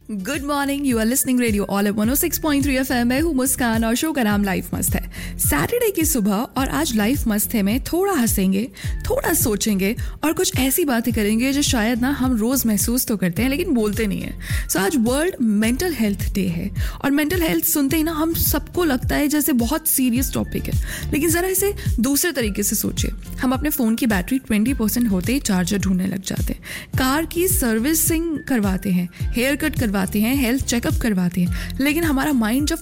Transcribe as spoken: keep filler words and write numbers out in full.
Good morning, you are listening radio all one O six point three F M. मैं हूँ मुस्कान और show का नाम लाइफ मस्त है। सैटरडे की सुबह और आज लाइफ मस्त है में थोड़ा हंसेंगे, थोड़ा सोचेंगे और कुछ ऐसी बातें करेंगे जो शायद ना हम रोज महसूस तो करते हैं लेकिन बोलते नहीं है। सो so, आज वर्ल्ड मेंटल हेल्थ डे है और मेंटल हेल्थ सुनते ही ना हम सबको लगता है जैसे बहुत सीरियस टॉपिक है, लेकिन जरा इसे दूसरे तरीके से सोचिए। हम अपने फोन की बैटरी ट्वेंटी परसेंट होते ही चार्जर ढूंढने लग जाते हैं, कार की सर्विसिंग करवाते हैं, हेयर कट करवाते हैं, हेल्थ चेकअप करवाते हैं, लेकिन हमारा माइंड जब